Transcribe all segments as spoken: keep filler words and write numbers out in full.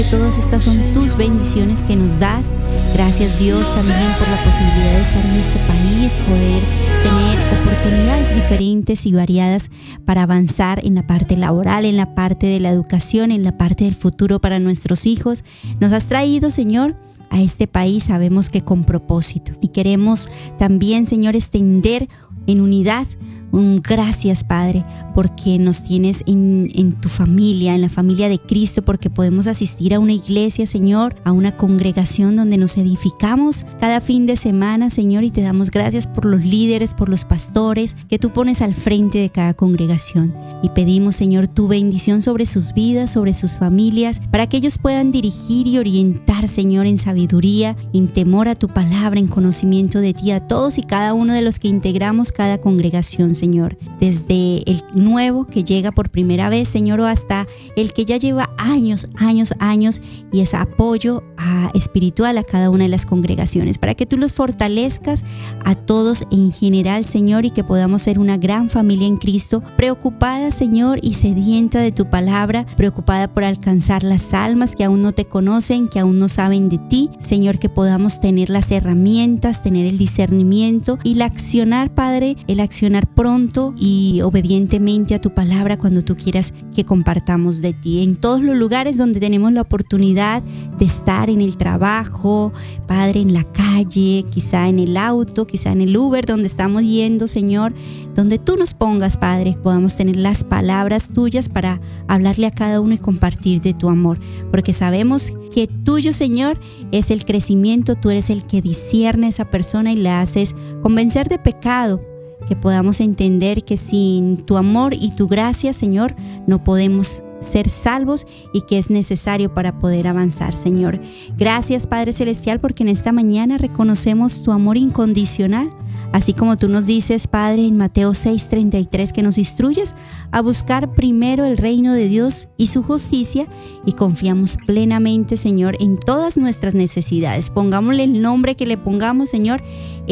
Todas estas son tus bendiciones que nos das. Gracias, Dios, también por la posibilidad de estar en este país, poder tener oportunidades diferentes y variadas para avanzar en la parte laboral, en la parte de la educación, en la parte del futuro para nuestros hijos. Nos has traído, Señor, a este país, sabemos que con propósito. Y queremos también, Señor, extender en unidad un gracias, Padre, porque nos tienes en, en tu familia, en la familia de Cristo, porque podemos asistir a una iglesia, Señor, a una congregación donde nos edificamos cada fin de semana, Señor, y te damos gracias por los líderes, por los pastores que tú pones al frente de cada congregación. Y pedimos, Señor, tu bendición sobre sus vidas, sobre sus familias, para que ellos puedan dirigir y orientar, Señor, en sabiduría, en temor a tu palabra, en conocimiento de ti, a todos y cada uno de los que integramos cada congregación, Señor, desde el nuevo que llega por primera vez, Señor, o hasta el que ya lleva años, años, años y es apoyo a, espiritual a cada una de las congregaciones, para que tú los fortalezcas a todos en general, Señor, y que podamos ser una gran familia en Cristo, preocupada, Señor, y sedienta de tu palabra, preocupada por alcanzar las almas que aún no te conocen, que aún no saben de ti, Señor, que podamos tener las herramientas, tener el discernimiento y el accionar, Padre, el accionar pronto y obedientemente a tu palabra cuando tú quieras que compartamos de ti. En todos los lugares donde tenemos la oportunidad de estar, en el trabajo, Padre, en la calle, quizá en el auto, quizá en el Uber donde estamos yendo, Señor, donde tú nos pongas, Padre, podamos tener las palabras tuyas para hablarle a cada uno y compartir de tu amor, porque sabemos que tuyo, Señor, es el crecimiento, tú eres el que discierne a esa persona y la haces convencer de pecado, que podamos entender que sin tu amor y tu gracia, Señor, no podemos ser salvos y que es necesario para poder avanzar, Señor. Gracias, Padre Celestial, porque en esta mañana reconocemos tu amor incondicional, así como tú nos dices, Padre, en Mateo seis treinta y tres, que nos instruyes a buscar primero el reino de Dios y su justicia, y confiamos plenamente, Señor, en todas nuestras necesidades. Pongámosle el nombre que le pongamos, Señor,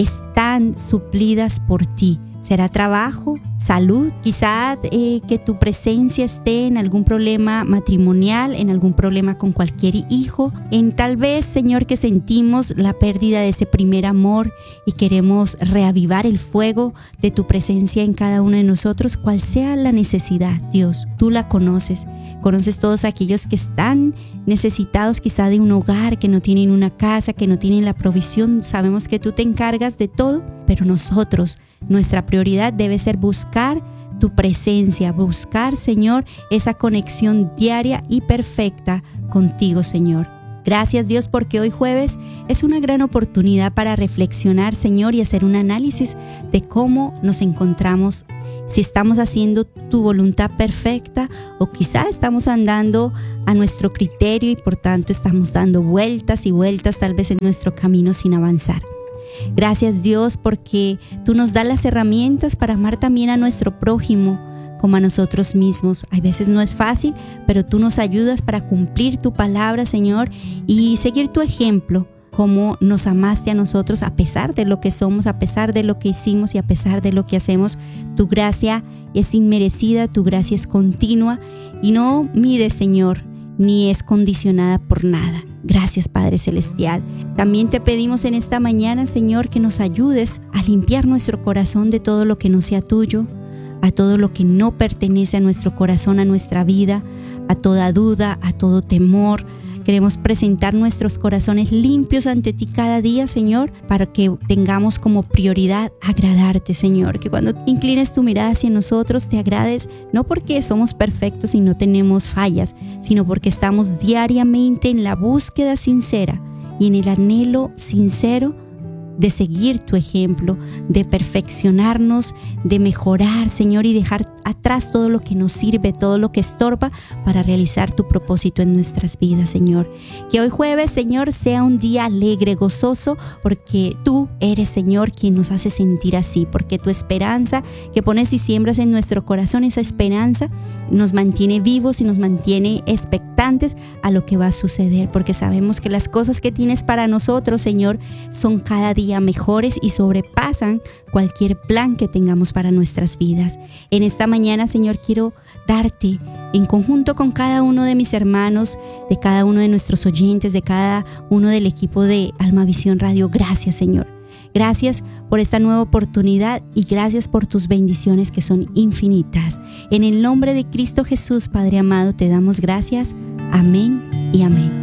están suplidas por ti. Será trabajo, salud, quizá eh, que tu presencia esté en algún problema matrimonial, en algún problema con cualquier hijo, en tal vez, Señor, que sentimos la pérdida de ese primer amor y queremos reavivar el fuego de tu presencia en cada uno de nosotros, cual sea la necesidad, Dios, tú la conoces. Conoces todos aquellos que están necesitados quizá de un hogar, que no tienen una casa, que no tienen la provisión. Sabemos que tú te encargas de todo, pero nosotros, nuestra prioridad debe ser buscar tu presencia, buscar, Señor, esa conexión diaria y perfecta contigo, Señor. Gracias, Dios, porque hoy jueves es una gran oportunidad para reflexionar, Señor, y hacer un análisis de cómo nos encontramos, si estamos haciendo tu voluntad perfecta o quizá estamos andando a nuestro criterio y por tanto estamos dando vueltas y vueltas tal vez en nuestro camino sin avanzar. Gracias, Dios, porque tú nos das las herramientas para amar también a nuestro prójimo como a nosotros mismos. A veces no es fácil, pero tú nos ayudas para cumplir tu palabra, Señor, y seguir tu ejemplo, como nos amaste a nosotros a pesar de lo que somos, a pesar de lo que hicimos y a pesar de lo que hacemos. Tu gracia es inmerecida, tu gracia es continua y no mide, Señor, ni es condicionada por nada. Gracias, Padre Celestial. También te pedimos en esta mañana, Señor, que nos ayudes a limpiar nuestro corazón de todo lo que no sea tuyo, a todo lo que no pertenece a nuestro corazón, a nuestra vida, a toda duda, a todo temor. Queremos presentar nuestros corazones limpios ante ti cada día, Señor, para que tengamos como prioridad agradarte, Señor. Que cuando inclines tu mirada hacia nosotros, te agrades, no porque somos perfectos y no tenemos fallas, sino porque estamos diariamente en la búsqueda sincera y en el anhelo sincero de seguir tu ejemplo, de perfeccionarnos, de mejorar, Señor, y dejar atrás todo lo que nos sirve, todo lo que estorba para realizar tu propósito en nuestras vidas, Señor. Que hoy jueves, Señor, sea un día alegre, gozoso, porque tú eres, Señor, quien nos hace sentir así, porque tu esperanza que pones y siembras en nuestro corazón, esa esperanza nos mantiene vivos y nos mantiene expectantes a lo que va a suceder, porque sabemos que las cosas que tienes para nosotros, Señor, son cada día mejores y sobrepasan cualquier plan que tengamos para nuestras vidas. En esta mañana mañana, Señor, quiero darte en conjunto con cada uno de mis hermanos, de cada uno de nuestros oyentes, de cada uno del equipo de Almavisión Radio. Gracias, Señor. Gracias por esta nueva oportunidad y gracias por tus bendiciones que son infinitas. En el nombre de Cristo Jesús, Padre amado, te damos gracias. Amén y amén.